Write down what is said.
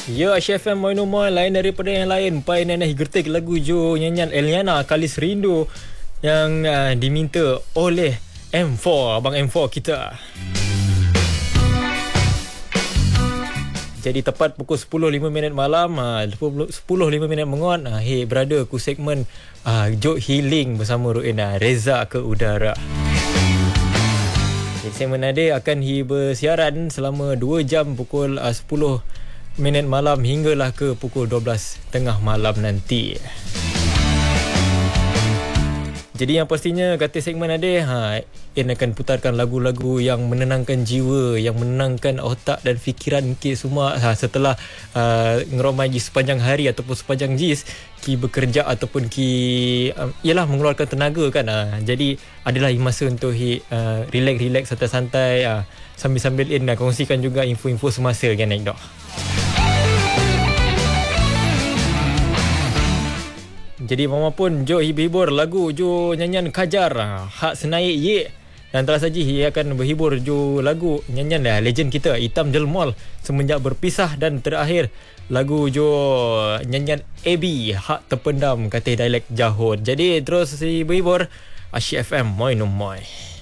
Ya, FM Moino Moy lain daripada yang lain. Pai Neneh gertik lagu Jo nyanyian Eliana Kalis Rindu yang diminta oleh M4, Abang M4 kita. Jadi tepat pukul 10.05 malam, 10.05 menguat. Hey brother, ku segmen Joke Healing bersama Ruin Reza ke udara. Jadi segmen ada akan bersiaran selama 2 jam pukul 10 minit malam hinggalah ke pukul 12 tengah malam nanti. Jadi yang pastinya kata segmen ada In akan putarkan lagu-lagu yang menenangkan jiwa, yang menenangkan otak dan fikiran Ki semua setelah ngeromaji sepanjang hari ataupun sepanjang jis Ki bekerja ataupun Ki ialah mengeluarkan tenaga kan. Jadi adalah masa untuk relax-relax, santai-santai, sambil-sambil kongsikan juga info-info semasa kan Dok. Jadi apapun Jo hibur lagu Jo nyanyian Kajar Hak Senaik Ye, dan telah saja ia akan berhibur Jo lagu nyanyian legend kita Hitam Jelmol Semenjak Berpisah, dan terakhir lagu Jo nyanyian AB Hak Terpendam Katih Dialek Johor. Jadi terus berhibur Asyik FM Moy No Moy.